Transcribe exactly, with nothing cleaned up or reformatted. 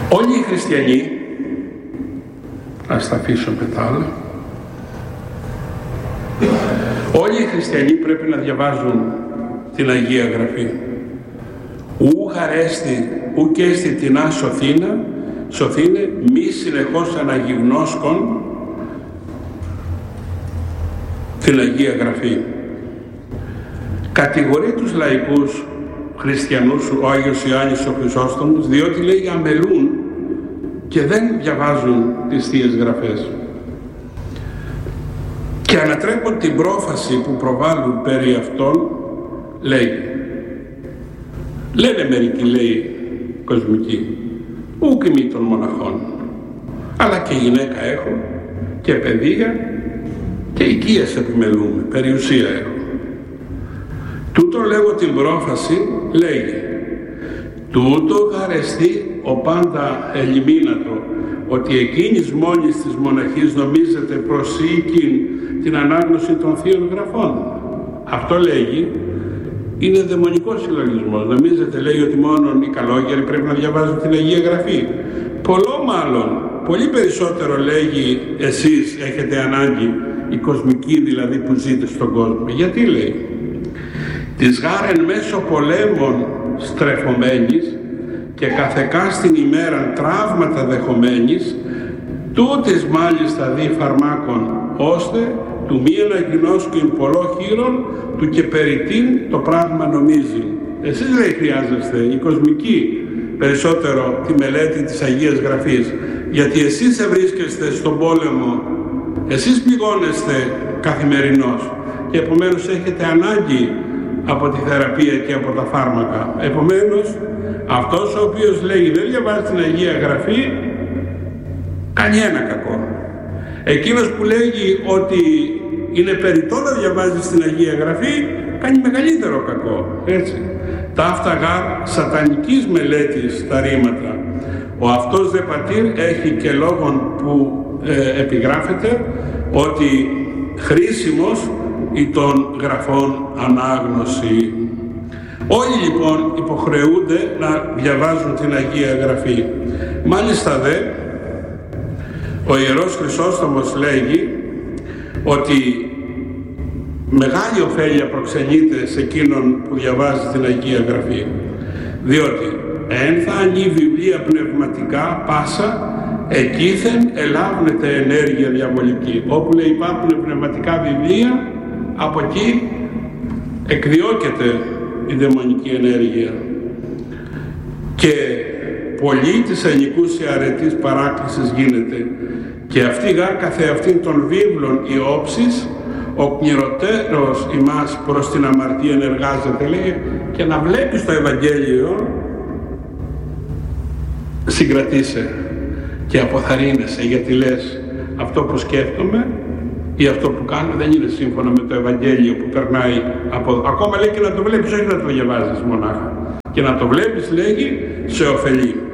Όλοι οι χριστιανοί, ας τα αφήσω με τα άλλα, όλοι οι χριστιανοί πρέπει να διαβάζουν την Αγία Γραφή. Ου χαρέστη, ου και έστι τεινά σωθήνα, σωθήνε μη συνεχώς αναγιγνώσκον την Αγία Γραφή. Κατηγορεί τους λαϊκούς χριστιανούς ο Άγιος Ιωάννης ο Χρυσόστομος, διότι λέει αμελούν και δεν διαβάζουν τις Θείες Γραφές και ανατρέπουν την πρόφαση που προβάλλουν περί αυτών. Λέει, λένε μερικοί, λέει, κοσμικοί, ουκ ημί των μοναχών, αλλά και γυναίκα έχω και παιδεία και οικίες επιμελούμε, περιουσία έχω. Τούτο λέγω την πρόφαση, λέγει, τούτο χαρεστεί ο πάντα ελιμίνατο, ότι εκείνης μόνης της μοναχής νομίζεται προσήκην την ανάγνωση των Θείων Γραφών. Αυτό λέγει, είναι δαιμονικός συλλογισμός. Νομίζετε, λέει, ότι μόνο οι καλόγεροι πρέπει να διαβάζουν την Αγία Γραφή. Πολλό μάλλον, πολύ περισσότερο λέγει εσείς έχετε ανάγκη, οι κοσμικοί δηλαδή που ζείτε στον κόσμο. Γιατί λέει, της γάρεν μέσω πολέμων στρεφωμένης και καθεκά στην ημέρα τραύματα δεχομένης, τούτης μάλιστα δι φαρμάκων, ώστε του μη αναγινώσκην πολλό χείρον, του και περιττήν το πράγμα νομίζει. Εσείς, λέει, χρειάζεστε, οι κοσμικοί, περισσότερο τη μελέτη της Αγίας Γραφής, γιατί εσείς ευρίσκεστε στον πόλεμο, εσείς πληγώνεστε καθημερινώς και επομένως έχετε ανάγκη από τη θεραπεία και από τα φάρμακα. Επομένως, αυτός ο οποίος λέει δεν διαβάζει την Αγία Γραφή, κάνει ένα κακό. Εκείνος που λέγει ότι είναι περιττό να διαβάζει στην Αγία Γραφή, κάνει μεγαλύτερο κακό. Έτσι. Τα αυτά γάρ σατανικής μελέτης τα ρήματα. Ο αυτός δε πατήρ έχει και λόγον που ε, επιγράφεται ότι χρήσιμος ή των γραφών ανάγνωση. Όλοι λοιπόν υποχρεούνται να διαβάζουν την Αγία Γραφή. Μάλιστα δε, ο Ιερός Χρυσόστομος λέγει ότι μεγάλη ωφέλεια προξενείται σε εκείνον που διαβάζει την Αγία Γραφή, διότι εν θα ανεί βιβλία πνευματικά πάσα, εκείθεν ελάβνεται ενέργεια διαβολική. Όπου λέει υπάρχουν πνευματικά βιβλία, από εκεί εκδιώκεται η δαιμονική ενέργεια. Και πολλή της ενικούσια αρετής παράκλησης γίνεται, και αυτή γάρ καθεαυτήν των βίβλων η όψης, ο κνηροτέρος ημάς προς την αμαρτία ενεργάζεται, λέει, και να βλέπεις το Ευαγγέλιο συγκρατήσε και αποθαρρύνεσαι, γιατί λες αυτό που σκέφτομαι ή αυτό που κάνω δεν είναι σύμφωνα με το Ευαγγέλιο που περνάει από εδώ. Ακόμα λέει και να το βλέπεις, όχι να το διαβάζεις μονάχα, και να το βλέπεις, λέγει, σε ωφελεί.